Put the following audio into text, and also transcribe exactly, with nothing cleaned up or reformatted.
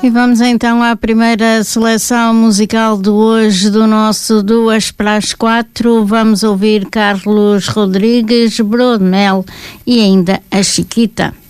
E vamos então à primeira seleção musical de hoje do nosso Duas para as Quatro. Vamos ouvir Carlos Rodrigues, Brô de Mel e ainda a Chiquita.